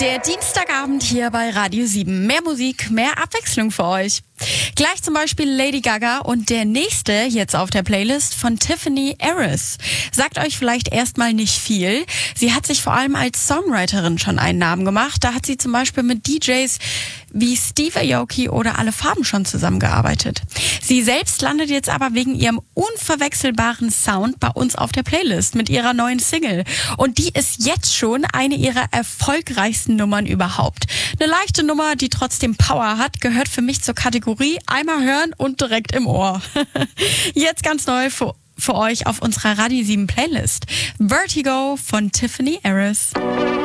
Der Dienstagabend hier bei Radio 7. Mehr Musik, mehr Abwechslung für euch. Gleich zum Beispiel Lady Gaga und der nächste jetzt auf der Playlist von Tiffany Harris. Sagt euch vielleicht erstmal nicht viel. Sie hat sich vor allem als Songwriterin schon einen Namen gemacht. Da hat sie zum Beispiel mit DJs wie Steve Aoki oder Alle Farben schon zusammengearbeitet. Sie selbst landet jetzt aber wegen ihrem unverwechselbaren Sound bei uns auf der Playlist mit ihrer neuen Single. Und die ist jetzt schon eine ihrer erfolgreichsten Nummern überhaupt. Eine leichte Nummer, die trotzdem Power hat, gehört für mich zur Kategorie einmal hören und direkt im Ohr. Jetzt ganz neu für euch auf unserer Radio 7 Playlist. Vertigo von Tiffany Harris.